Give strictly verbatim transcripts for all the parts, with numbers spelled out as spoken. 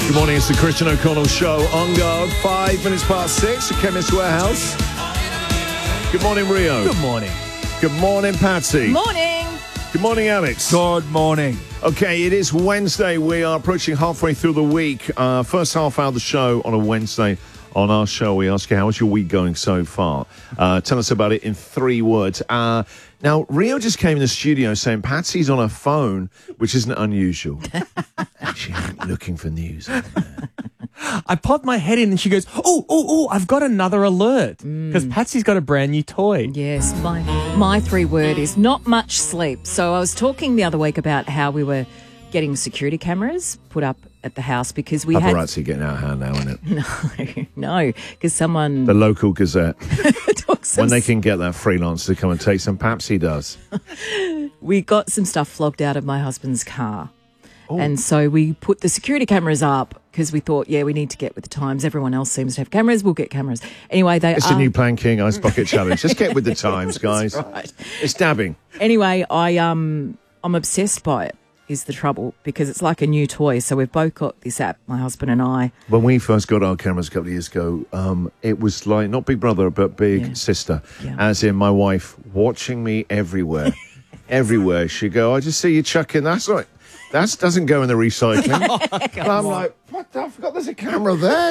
Good morning, it's the Christian O'Connell Show on guard. Five minutes past six at Chemist Warehouse. Good morning, Rio. Good morning. Good morning, Patsy. Morning. Good morning, Alex. Good morning. Okay, it is Wednesday. We are approaching halfway through the week. Uh, first half hour of the show on a Wednesday. On our show, we ask you, how is your week going so far? Uh, tell us about it in three words. Uh, now, Rio just came in the studio saying Patsy's on her phone, which isn't unusual. She ain't looking for news. I popped my head in and she goes, oh, oh, oh, I've got another alert. Because mm. Patsy's got a brand new toy. Yes, my, my three word is not much sleep. So I was talking the other week about how we were getting security cameras put up at the house because we had... Paparazzi getting out of hand now, isn't it? No, no, because someone... The local Gazette. some... When they can get that freelancer to come and take some paps, he does. We got some stuff flogged out of my husband's car. Oh. And so we put the security cameras up because we thought, yeah, we need to get with the times. Everyone else seems to have cameras. We'll get cameras. Anyway, they it's are... the new Plan King Ice Bucket Challenge. Just get with the times, guys. Right. It's dabbing. Anyway, I, um, I'm obsessed by it. Is the trouble, because it's like a new toy. So we've both got this app, my husband and I. When we first got our cameras a couple of years ago, um, it was like, not Big Brother, but Big yeah. Sister. Yeah. As in my wife watching me everywhere. everywhere. She'd go, I just see you chucking, that's right. That doesn't go in the recycling. And I'm like, what the, I forgot there's a camera there.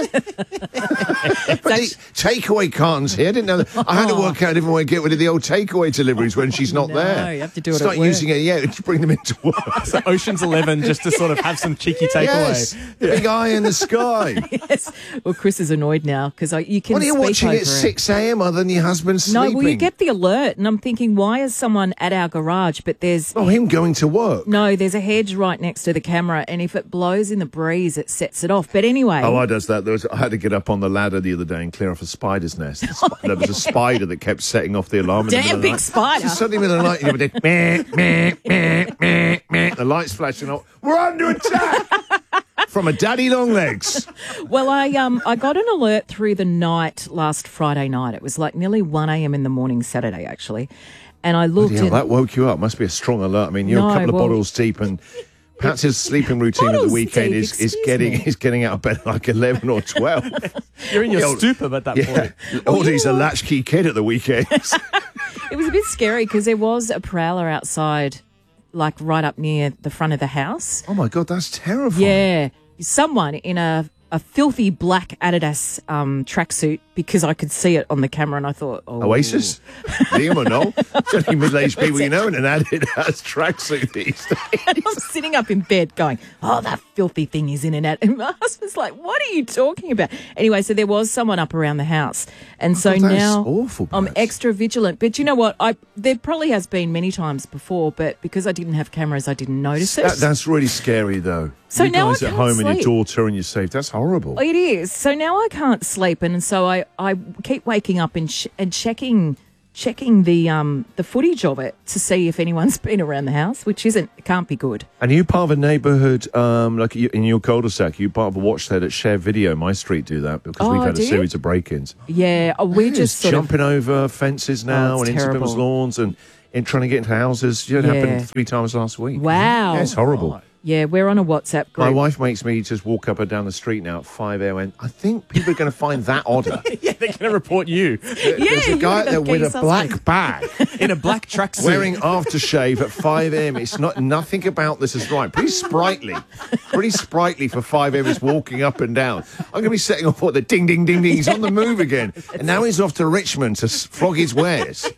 Takeaway cartons here. I didn't know that. I had to work out a different way to get rid of the old takeaway deliveries when she's not no, there. You have to do it Start at work. using it, yeah, to bring them into work. So Ocean's Eleven, just to sort of have some cheeky takeaway. Yes, the big eye in the sky. Yes. Well, Chris is annoyed now because you can. What are you speak watching over at six a.m. other than your husband sleeping? No, well, you get the alert, and I'm thinking, why is someone at our garage? But there's oh, him going to work. No, there's a hedge right next to the camera, and if it blows in the breeze, it sets it off. But anyway, oh, I does that. There was, I had to get up on the ladder the other day and clear off a spider's nest. Oh, there was a spider that kept setting off the alarm. Damn, in the big night. spider! Just suddenly with the light, you know, did, meh, meh, meh, meh, meh. The lights flashing up. We're under attack from a daddy long legs. Well, I um I got an alert through the night last Friday night. It was like nearly one a.m. in the morning Saturday, actually. And I looked yeah, at... that woke you up. Must be a strong alert. I mean, you're no, a couple well, of bottles deep and... Patsy's sleeping routine at the weekend deep, is, is getting me. is getting out of bed like eleven or twelve. You're in your Yo, stupor at that yeah. point. Well, Audie's a latchkey kid at the weekends. It was a bit scary because there was a prowler outside, like right up near the front of the house. Oh my God, that's terrifying. Yeah. Someone in a, a filthy black Adidas um, tracksuit, because I could see it on the camera and I thought, oh. Oasis? Liam or no? It's only middle-aged people you know in an Adidas tracksuit these days. And I'm sitting up in bed going, oh, that filthy thing is in an ad. And my husband's like, what are you talking about? Anyway, so there was someone up around the house. And oh, so God, now awful, I'm extra vigilant. But you know what? I There probably has been many times before, but because I didn't have cameras, I didn't notice it. That, that's really scary, though. So you now guys I at can't home sleep. and your daughter and you're safe. That's horrible. It is. So now I can't sleep. And so I, I keep waking up and, sh- and checking checking the um the footage of it to see if anyone's been around the house, which isn't it can't be good. And are you part of a neighbourhood, um, like you, in your cul-de-sac, you part of a watch there that share video? My street do that because Oh, we've had do a you? series of break-ins. Yeah, oh, we're Yes, just sort jumping of... over fences now Oh, and it's into terrible. people's lawns and in trying to get into houses. You know, it Yeah. happened three times last week. Wow. Yeah, it's horrible. Yeah, we're on a WhatsApp group. My wife makes me just walk up and down the street now at five a.m. and I think people are going to find that odder. Yeah, they're going to report you. There's Yeah, a guy you're there the with a key black suspect. bag In a black tracksuit. wearing aftershave at five a.m. It's not, nothing about this is right. Pretty sprightly. Pretty sprightly for five a.m. He's walking up and down. I'm going to be setting off what the ding, ding, ding, ding. He's on the move again. And now he's off to Richmond to s- flog his wares.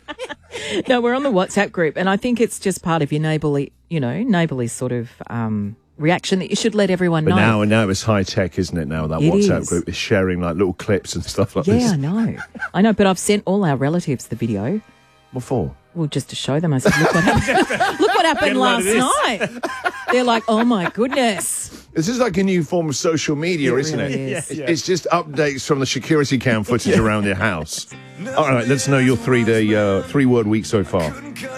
No, we're on the WhatsApp group, and I think it's just part of your neighbourly, you know, neighbourly sort of um, reaction that you should let everyone But know. now, now it's high tech, isn't it? Now that It WhatsApp is. group is sharing like little clips and stuff like yeah, this. I know. I know, but I've sent all our relatives the video. What for? Well, just to show them. I said, look what happened, look what happened Get a load last of this. night. They're like, oh, my goodness. This is like a new form of social media, It isn't really it? is. It's, Yeah. it's just updates from the security cam footage around your house. All right, let's know your three-day, uh, three-word week so far.